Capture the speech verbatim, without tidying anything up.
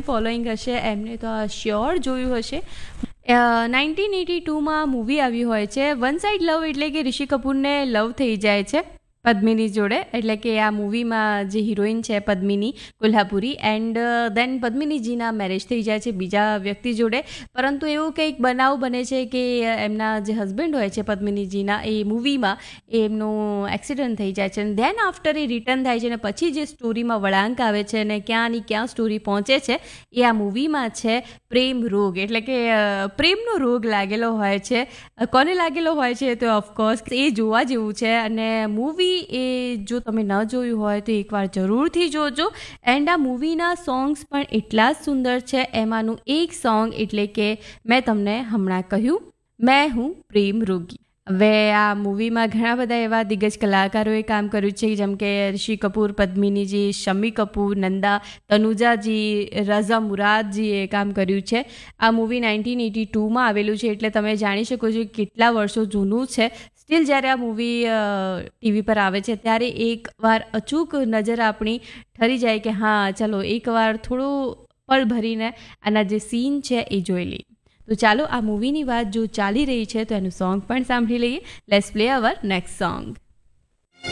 Following હશે એમને તો આ શ્યોર જોયું હશે. નાઇન્ટીન એટી ટુમાં મૂવી આવ્યું હોય છે વન સાઇડ લવ, એટલે કે ઋષિ કપૂરને લવ થઈ જાય છે પદ્મિની જોડે. એટલે કે આ મૂવીમાં જે હિરોઈન છે Padmini Kolhapuri, and then પદ્મિનીજીના marriage થઈ જાય છે બીજા વ્યક્તિ જોડે. પરંતુ એવું કંઈક બનાવ બને છે કે એમના જે હસબન્ડ હોય છે પદ્મિનીજીના એ મૂવીમાં એમનું એક્સિડન્ટ થઈ જાય છે. અને દેન આફ્ટર એ રિટર્ન થાય છે અને પછી જે સ્ટોરીમાં વળાંક આવે છે અને ક્યાંની ક્યાં સ્ટોરી પહોંચે છે એ આ મૂવીમાં છે પ્રેમ રોગ. એટલે કે પ્રેમનો રોગ લાગેલો હોય છે. કોને લાગેલો હોય છે તો ઓફકોર્સ એ જોવા જેવું છે. અને મૂવી એ જો તમે ન જોયું હોય તો એકવાર જરૂરથી જોજો. એન્ડ આ મૂવીના સોંગ્સ પણ એટલા જ સુંદર છે. એમાંનું એક સોંગ એટલે કે મેં તમને હમણાં કહ્યું, મેં હું પ્રેમ રોગી. હવે આ મૂવીમાં ઘણા બધા એવા દિગ્ગજ કલાકારોએ કામ કર્યું છે, જેમ કે ઋષિ કપૂર, પદ્મિનીજી, શમ્મી કપૂર, નંદા, તનુજાજી, રઝા મુરાદજીએ કામ કર્યું છે. આ મૂવી નાઇન્ટીન એટી ટુમાં આવેલું છે, એટલે તમે જાણી શકો છો કેટલા વર્ષો જૂનું છે. સ્ટીલ જ્યારે આ મૂવી ટીવી પર આવે છે ત્યારે એકવાર અચૂક નજર આપણી ઠરી જાય કે હા ચાલો એકવાર થોડું પળ ભરીને આના જે સીન છે એ જોઈ લઈએ. તો ચાલો આ મૂવીની વાત જો ચાલી રહી છે તો એનું સોંગ પણ સાંભળી લઈએ. Let's play hour next song.